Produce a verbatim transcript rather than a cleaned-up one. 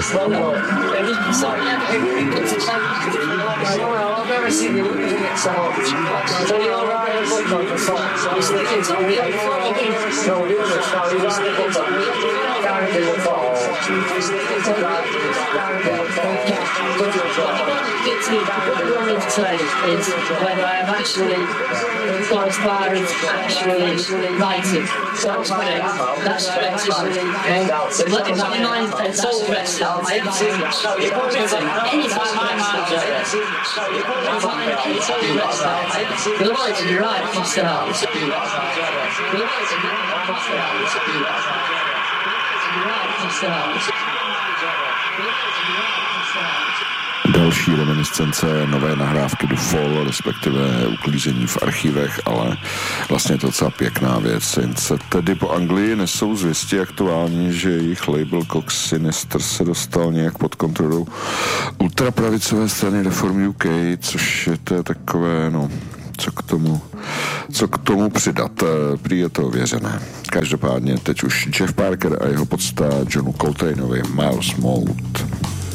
I've never seen you losing it so much. So you're right, it's like on the side. He's thinking to me, no, the other side, he's on the bottom. Down in the bottom. What you want me to say is when I have actually got as far as actually writing. So that's correct. That's correct. But if my mind is so stressed out, I have to anytime I'm out there, my mind is so stressed out. The light to be right across the house. The light to be right across the house. The light to be right across the house. Další reminiscence, nové nahrávky do Fall, respektive uklízení v archivech, ale vlastně to docela pěkná věc. Since tedy po Anglii nesou zvěsti aktuální, že jejich label Cox Sinister se dostal nějak pod kontrolou ultrapravicové strany Reform U K, což je to takové, no, co k tomu, co k tomu přidat. Prý je to ověřené. Každopádně teď už Jeff Parker a jeho podsta Johnu Coltraneovi Miles Mode.